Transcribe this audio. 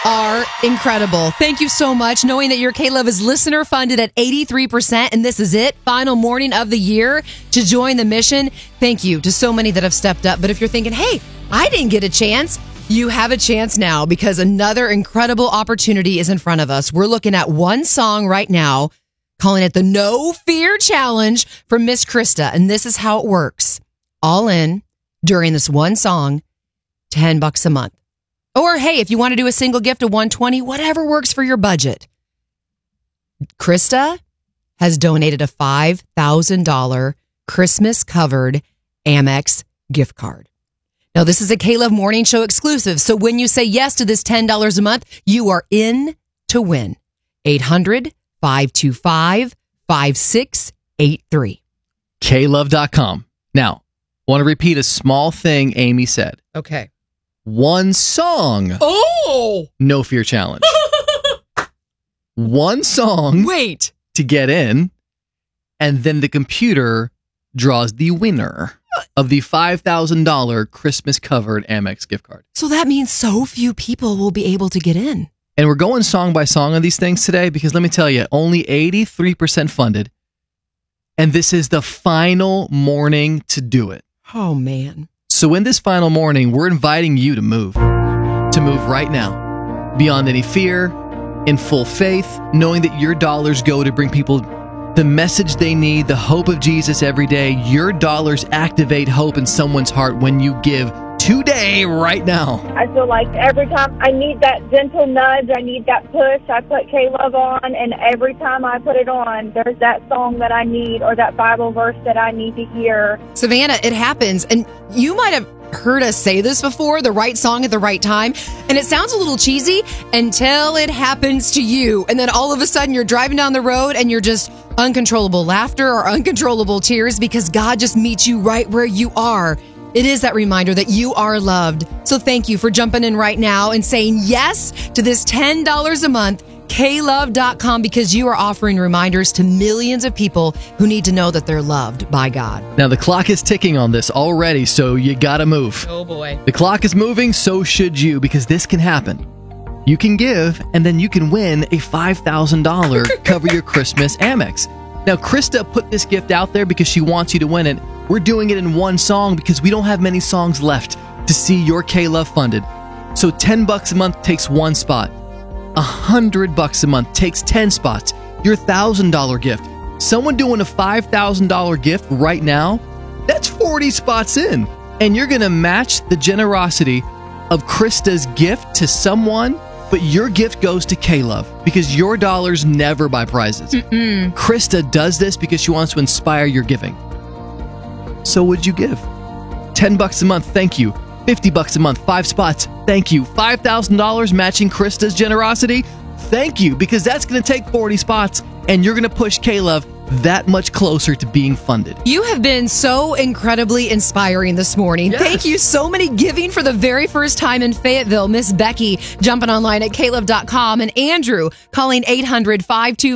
are incredible. Thank you so much. Knowing that your K-Love is listener funded at 83%, and this is it, final morning of the year to join the mission. Thank you to so many that have stepped up. But if you're thinking, hey, I didn't get a chance, you have a chance now because another incredible opportunity is in front of us. We're looking at one song right now, calling it the No Fear Challenge from Miss Krista. And this is how it works. All in during this one song, $10 a month. Or hey, if you want to do a single gift of $120, whatever works for your budget. Krista has donated a $5,000 Christmas covered Amex gift card. Now, this is a K-Love Morning Show exclusive. So when you say yes to this $10 a month, you are in to win. 800-525-5683. KLove.com. Now, want to repeat a small thing Amy said. Okay. One song. Oh! No Fear Challenge. One song. Wait. To get in, and then the computer draws the winner of the $5,000 Christmas-covered Amex gift card. So that means so few people will be able to get in. And we're going song by song on these things today because let me tell you, only 83% funded, and this is the final morning to do it. Oh, man. So in this final morning, we're inviting you to move right now, beyond any fear, in full faith, knowing that your dollars go to bring people the message they need, the hope of Jesus every day. Your dollars activate hope in someone's heart when you give today, right now. I feel like every time I need that gentle nudge, I need that push, I put K-Love on, and every time I put it on, there's that song that I need or that Bible verse that I need to hear. Savannah, it happens. And you might have heard us say this before, the right song at the right time. And it sounds a little cheesy until it happens to you. And then all of a sudden you're driving down the road and you're just uncontrollable laughter or uncontrollable tears because God just meets you right where you are. It is that reminder that you are loved. So thank you for jumping in right now and saying yes to this $10 a month, KLove.com, because you are offering reminders to millions of people who need to know that they're loved by God. Now, the clock is ticking on this already, so you gotta move. Oh, boy. The clock is moving, so should you, because this can happen. You can give, and then you can win a $5,000 Cover Your Christmas Amex. Now, Krista put this gift out there because she wants you to win it. We're doing it in one song because we don't have many songs left to see your K-Love funded. So $10 a month takes one spot. $100 a month takes 10 spots. Your $1,000 gift. Someone doing a $5,000 gift right now, that's 40 spots in. And you're going to match the generosity of Krista's gift to someone, but your gift goes to K-Love because your dollars never buy prizes. Krista does this because she wants to inspire your giving. So would you give? $10 a month, thank you. $50 a month, 5 spots, thank you. $5,000 matching Krista's generosity, thank you, because that's going to take 40 spots and you're going to push K-Love that much closer to being funded. You have been so incredibly inspiring this morning. Yes. Thank you. So many giving for the very first time in Fayetteville. Miss Becky jumping online at KLove.com and Andrew calling 800-525